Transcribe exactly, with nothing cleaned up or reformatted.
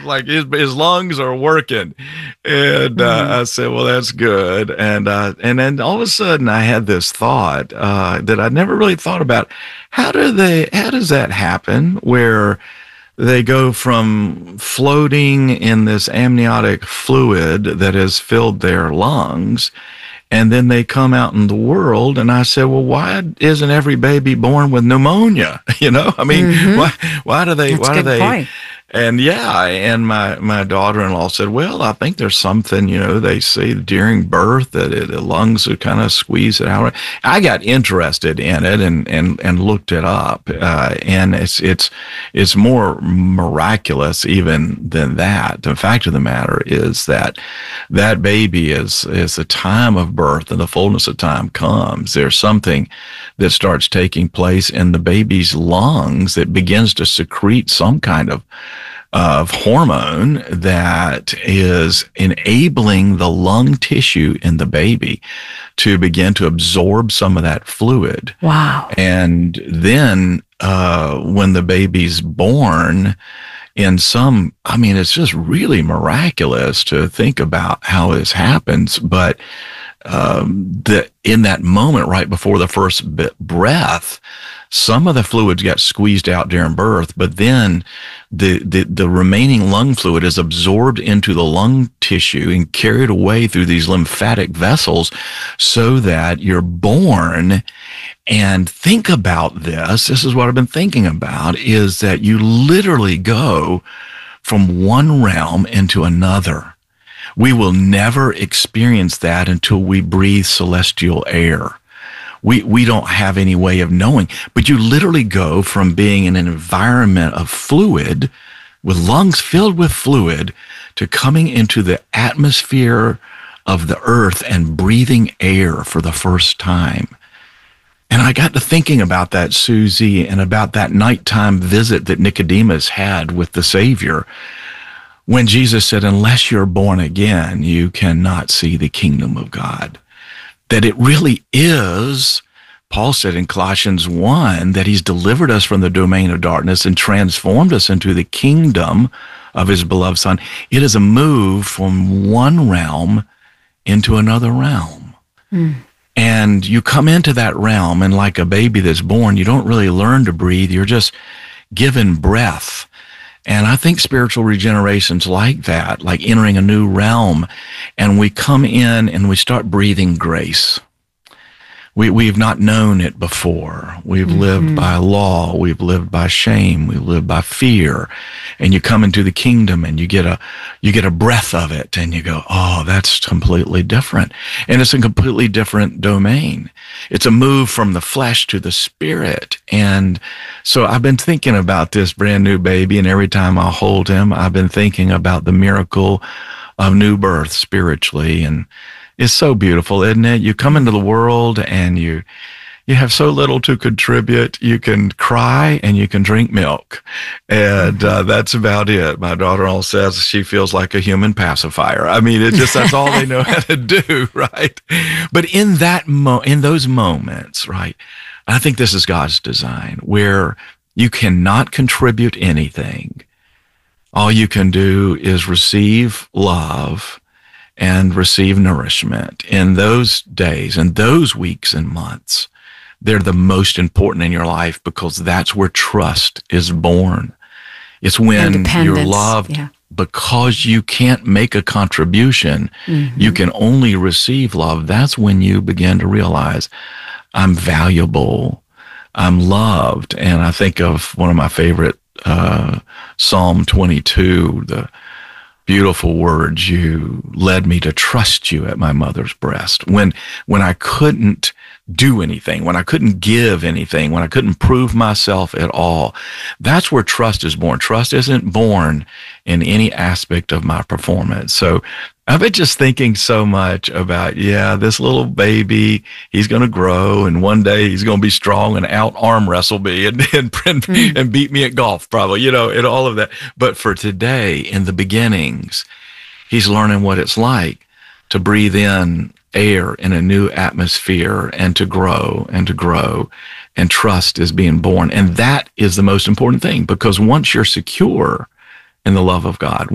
like his, his lungs are working. And uh, Mm-hmm. I said, well, that's good. And uh, and then all of a sudden I had this thought uh, that I never really thought about. How do they, how does that happen where they go from floating in this amniotic fluid that has filled their lungs, and then they come out in the world? And I said, well, why isn't every baby born with pneumonia? You know, I mean, Mm-hmm. why, why do they, That's a why do good they, point. and yeah, and my, my daughter-in-law said, well, I think there's something, you know, they say during birth that it, the lungs would kind of squeeze it out. I got interested in it and, and, and looked it up. Uh, and it's, it's, it's more miraculous even than that. The fact of the matter is that that baby is, is the time of birth and the fullness of time comes. There's something that starts taking place in the baby's lungs that begins to secrete some kind of of hormone that is enabling the lung tissue in the baby to begin to absorb some of that fluid. Wow. And then uh, when the baby's born, in some, I mean, it's just really miraculous to think about how this happens. But um, the, in that moment, right before the first bit breath, some of the fluids got squeezed out during birth, but then the, the, the remaining lung fluid is absorbed into the lung tissue and carried away through these lymphatic vessels so that you're born. And think about this. This is what I've been thinking about, is that you literally go from one realm into another. We will never experience that until we breathe celestial air. We we don't have any way of knowing, but you literally go from being in an environment of fluid, with lungs filled with fluid, to coming into the atmosphere of the earth and breathing air for the first time. And I got to thinking about that, Susie, and about that nighttime visit that Nicodemus had with the Savior, when Jesus said, unless you're born again, you cannot see the kingdom of God. That it really is, Paul said in Colossians one, that he's delivered us from the domain of darkness and transformed us into the kingdom of his beloved Son. It is a move from one realm into another realm. Mm. And you come into that realm, and like a baby that's born, you don't really learn to breathe. You're just given breath. And I think spiritual regeneration's like that, like entering a new realm. And we come in and we start breathing grace. We, we've not known it before. We've mm-hmm. lived by law. We've lived by shame. We've lived by fear. And you come into the kingdom and you get a, you get a breath of it and you go, oh, that's completely different. And it's a completely different domain. It's a move from the flesh to the spirit. And so I've been thinking about this brand new baby, and every time I hold him, I've been thinking about the miracle of new birth spiritually. And it's so beautiful, isn't it? You come into the world and you you have so little to contribute. You can cry and you can drink milk. And uh, that's about it. My daughter-in-law says she feels like a human pacifier. I mean, it just, that's all they know how to do, right? But in that mo- in those moments, right, I think this is God's design, where you cannot contribute anything. All you can do is receive love and receive nourishment. In those days and those weeks and months, they're the most important in your life, because that's where trust is born. It's when you're loved, yeah. because you can't make a contribution. Mm-hmm. You can only receive love. That's when you begin to realize, I'm valuable, I'm loved. And I think of one of my favorite, uh, Psalm twenty-two, the beautiful words, you led me to trust you at my mother's breast. When, when I couldn't do anything, when I couldn't give anything, when I couldn't prove myself at all, that's where trust is born. Trust isn't born in any aspect of my performance. So I've been just thinking so much about, yeah, this little baby, he's going to grow, and one day he's going to be strong and out arm wrestle me and and, mm. and beat me at golf, probably, you know, and all of that. But for today, in the beginnings, he's learning what it's like to breathe in air in a new atmosphere and to grow and to grow, and trust is being born. And that is the most important thing, because once you're secure in the love of God,